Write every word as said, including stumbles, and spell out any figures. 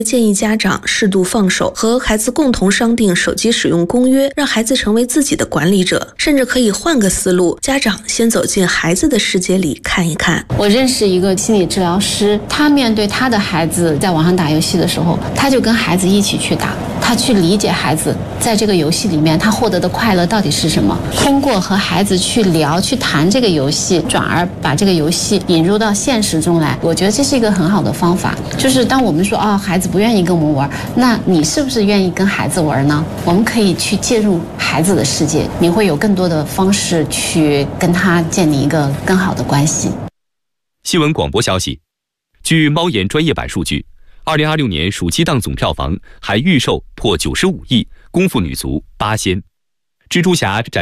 建议家长适度放手，和孩子共同商定手机使用公约，让孩子成为自己的管理者。甚至可以换个思路，家长先走进孩子的世界里看一看。 我认识一个心理治疗师，他面对他的孩子在网上打游戏的时候，他就跟孩子一起去打，他去理解孩子在这个游戏里面他获得的快乐到底是什么。通过和孩子去聊去谈这个游戏，转而把这个游戏引入到现实中来，我觉得这是一个很好的方法。就是当我们说啊、哦，孩子不愿意跟我们玩，那你是不是愿意跟孩子玩呢？我们可以去介入孩子的世界，你会有更多的方式去跟他建立一个更好的关系。 新闻广播消息，据猫眼专业版数据，二零二六年暑期档总票房还预售破九十五亿，功夫女足八仙。蜘蛛侠展